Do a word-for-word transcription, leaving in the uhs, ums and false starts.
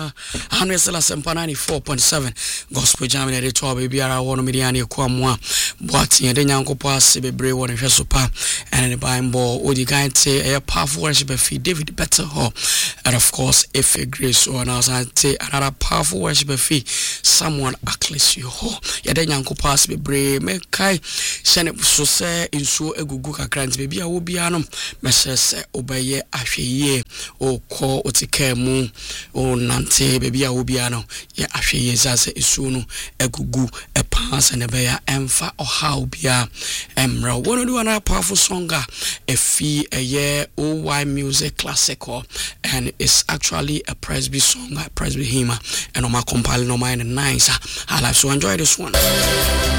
Ghana, Hanwesela Sempa ninety-four point seven, Gospel Jam in the tour, baby, I want to mediani Kwamwa, Boating, and then Yanko Pass, Bebre, one of Sopa, and the Bible, Odi Gainte, a powerful worship of David Better Hall, and of course, if a grace or another, another powerful worship of someone acclaim you. Yada Yanko Pass, Bebre, Mekai, Senate so say, in so a Guguka grant, baby, I will be anum, Messes, Obeye, Ashe, O call, Otike Moon, O Nante, baby, I will be ano, ya Ashe, Zaze, Isunu, a Gugu, a pass, and a bear, Emfa, or how be a Emra. Wanna do another powerful song, a fee, a year, O Y music classical, and it's actually a Presby song, a Presby hymn, and on my compiling on mine and nice. I like to enjoy this one.